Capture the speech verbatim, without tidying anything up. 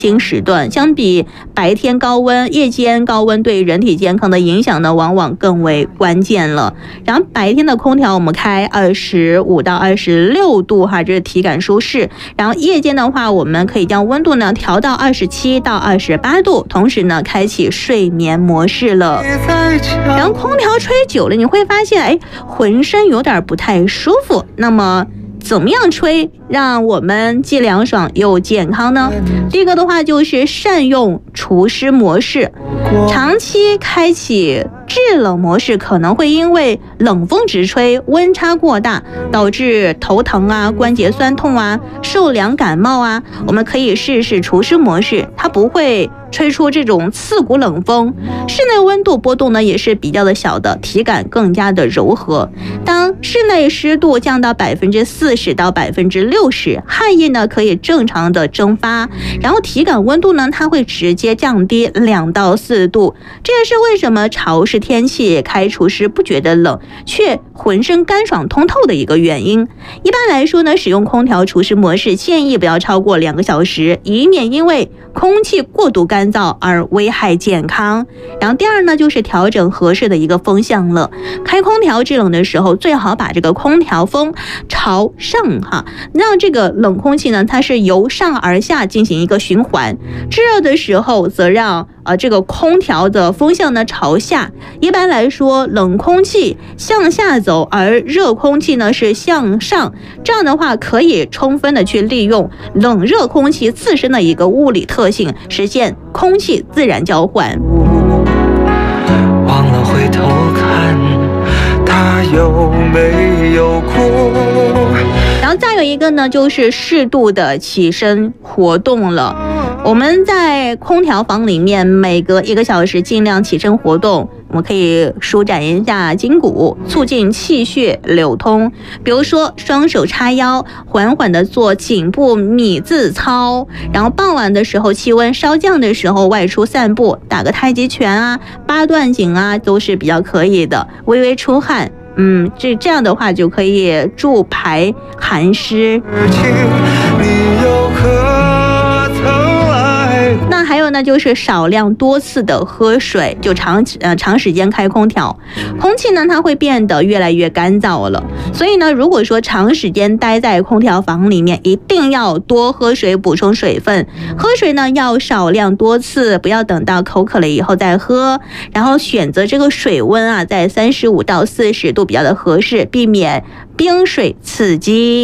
经时段，相比白天高温，夜间高温对人体健康的影响呢，往往更为关键了。然后白天的空调我们开二十五到二十六度哈，这是体感舒适。然后夜间的话，我们可以将温度呢调到二十七到二十八度，同时呢开启睡眠模式了。然后空调吹久了，你会发现，哎，浑身有点不太舒服。那么怎么样吹让我们既凉爽又健康呢？第一个的话就是善用除湿模式，长期开启制冷模式可能会因为冷风直吹、温差过大，导致头疼啊、关节酸痛啊、受凉感冒啊。我们可以试试除湿模式，它不会吹出这种刺骨冷风，室内温度波动呢也是比较的小的，体感更加的柔和。当室内湿度降到百分之四十到百分之六十，汗液呢可以正常的蒸发，然后体感温度呢它会直接降低两到四度。这也是为什么潮湿天气开除湿不觉得冷，却浑身干爽通透的一个原因。一般来说呢，使用空调除湿模式建议不要超过两个小时，以免因为空气过度干燥而危害健康。然后第二呢，就是调整合适的一个风向了。开空调制冷的时候，最好把这个空调风朝上哈，让这个冷空气呢，它是由上而下进行一个循环。制热的时候，则让呃这个空调的风向呢朝下。一般来说，冷空气向下走，而热空气呢是向上。这样的话，可以充分的去利用冷热空气自身的一个物理特性，实现空气自然交换。 忘了回头看，他有没有哭？ 然后再有一个呢，就是适度的起身活动了。我们在空调房里面每隔一个小时尽量起身活动，我们可以舒展一下筋骨，促进气血流通。比如说双手叉腰，缓缓的做颈部米字操，然后傍晚的时候气温稍降的时候外出散步，打个太极拳啊、八段锦啊都是比较可以的，微微出汗。嗯，这这样的话就可以助排寒湿。那还有呢，就是少量多次的喝水，就长呃长时间开空调，空气呢它会变得越来越干燥了。所以呢，如果说长时间待在空调房里面，一定要多喝水，补充水分。喝水呢要少量多次，不要等到口渴了以后再喝。然后选择这个水温啊，在三十五到四十度比较的合适，避免冰水刺激。